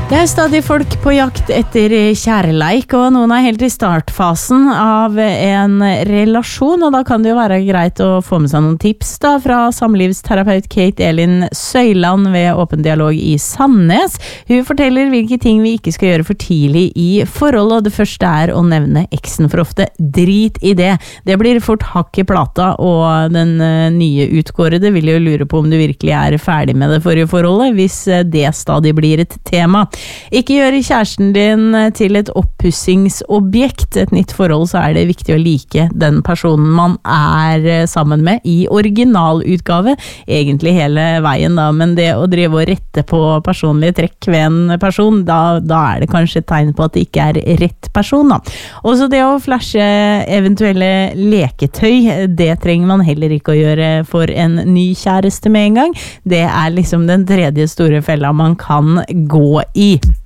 Det stadig folk på jakt etter kjærleik, og noen helt i startfasen av en relasjon, og da kan det jo være greit å få med seg noen tips da, fra samlivsterapeut Kate Elin Søyland ved Åpen Dialog i Sandnes. Hun forteller hvilke ting vi ikke skal gjøre for tidlig i forholdet, og det første å nevne eksen for ofte. Drit i det. Det blir fort hakk i plata, og den nye utkårede vil jo lure på om du virkelig ferdig med det forrige forholdet, hvis det stadig blir et tema. Ikke gjøre kjæresten din til et oppussingsobjekt. Et nytt forhold, så det viktig å like den personen man sammen med i originalutgave, egentlig hele veien da, men det å drive og rette på personlige trekk ved en person, da det kanskje et tegn på at det ikke rett person da. Også det å flashe eventuelle leketøy, det trenger man heller ikke å gjøre for en ny kjæreste med en gang. Det liksom den tredje store fella man kan gå i.